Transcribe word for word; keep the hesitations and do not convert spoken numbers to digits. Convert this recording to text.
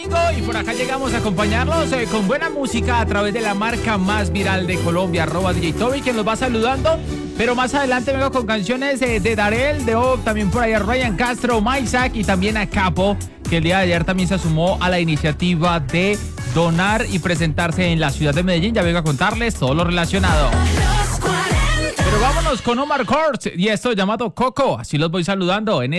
Y por acá llegamos a acompañarlos eh, con buena música a través de la marca más viral de Colombia, arroba D J Toby, quien los va saludando. Pero más adelante vengo con canciones eh, de Darel, de Bob, también por ahí a Ryan Castro, Maisak y también a Capo, que el día de ayer también se sumó a la iniciativa de donar y presentarse en la ciudad de Medellín. Ya vengo a contarles todo lo relacionado. Pero vámonos con Omar Court y esto llamado Coco. Así los voy saludando en